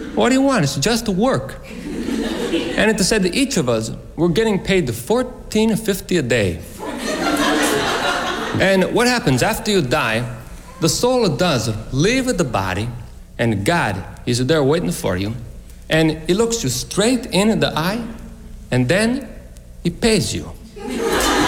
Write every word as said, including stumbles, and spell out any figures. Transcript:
What do you want? It's just work. And it said that each of us, we're getting paid fourteen fifty a day. And what happens after you die, the soul does leave the body, and God is there waiting for you, and he looks you straight in the eye, and then he pays you.